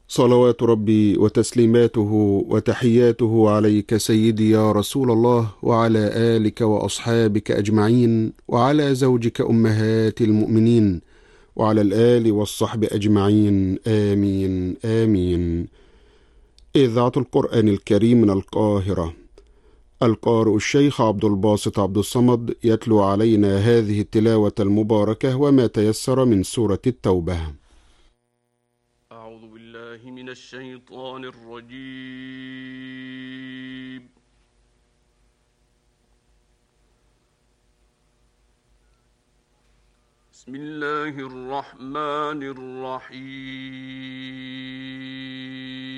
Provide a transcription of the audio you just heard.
صلوات ربي وتسليماته وتحياته عليك سيدي يا رسول الله، وعلى آلك وأصحابك أجمعين، وعلى زوجك أمهات المؤمنين، وعلى الآل والصحب أجمعين، آمين آمين. إذاعة القرآن الكريم من القاهرة، القارئ الشيخ عبد الباسط عبد الصمد يتلو علينا هذه التلاوة المباركة وما تيسر من سورة التوبة. أعوذ بالله من الشيطان الرجيم. بسم الله الرحمن الرحيم.